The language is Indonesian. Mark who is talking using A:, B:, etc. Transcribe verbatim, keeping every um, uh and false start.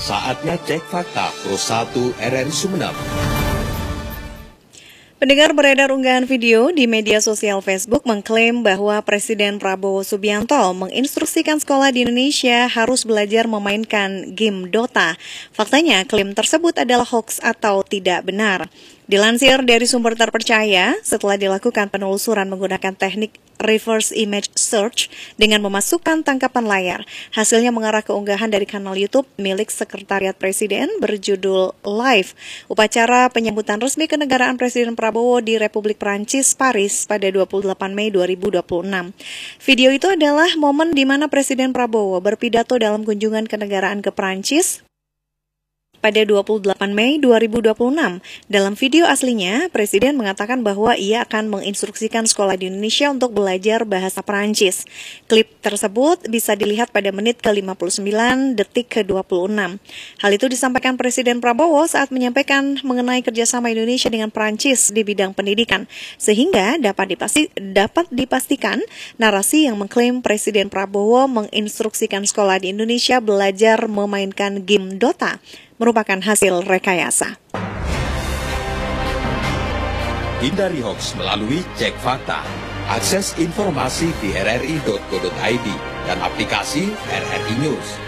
A: Saatnya cek fakta Pro satu R R I Sumeneb.
B: Pendengar, beredar unggahan video di media sosial Facebook mengklaim bahwa Presiden Prabowo Subianto menginstruksikan sekolah di Indonesia harus belajar memainkan game Dota. Faktanya, klaim tersebut adalah hoax atau tidak benar. Dilansir dari sumber terpercaya, setelah dilakukan penelusuran menggunakan teknik reverse image search dengan memasukkan tangkapan layar, hasilnya mengarah ke unggahan dari kanal YouTube milik Sekretariat Presiden berjudul Live, upacara penyambutan resmi kenegaraan Presiden Prabowo di Republik Prancis, Paris pada dua puluh delapan Mei dua ribu dua puluh enam. Video itu adalah momen di mana Presiden Prabowo berpidato dalam kunjungan kenegaraan ke Prancis pada dua puluh delapan Mei dua ribu dua puluh enam. Dalam video aslinya, Presiden mengatakan bahwa ia akan menginstruksikan sekolah di Indonesia untuk belajar bahasa Perancis. Klip tersebut bisa dilihat pada menit ke lima puluh sembilan, detik ke dua puluh enam. Hal itu disampaikan Presiden Prabowo saat menyampaikan mengenai kerjasama Indonesia dengan Perancis di bidang pendidikan, sehingga dapat, dipasti, dapat dipastikan narasi yang mengklaim Presiden Prabowo menginstruksikan sekolah di Indonesia belajar memainkan game Dota merupakan hasil rekayasa.
A: Hindari hoax melalui cek fakta. Akses informasi di r r i titik co titik i d dan aplikasi R R I News.